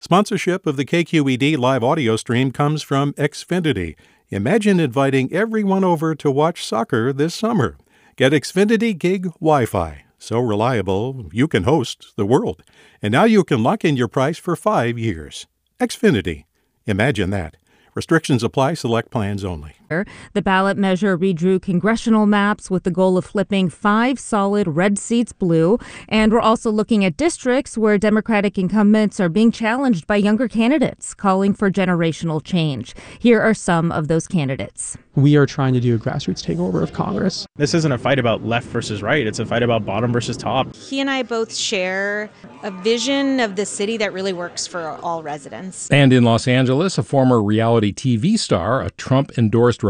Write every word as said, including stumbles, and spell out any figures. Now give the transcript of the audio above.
Sponsorship of the K Q E D live audio stream comes from Xfinity. Imagine inviting everyone over to watch soccer this summer. Get Xfinity Gig Wi-Fi. So reliable, you can host the world. And now you can lock in your price for five years. Xfinity. Imagine that. Restrictions apply. Select plans only. The ballot measure redrew congressional maps with the goal of flipping five solid red seats blue. And we're also looking at districts where Democratic incumbents are being challenged by younger candidates, calling for generational change. Here are some of those candidates. We are trying to do a grassroots takeover of Congress. This isn't a fight about left versus right. It's a fight about bottom versus top. He and I both share a vision of the city that really works for all residents. And in Los Angeles, a former reality T V star, a Trump-endorsed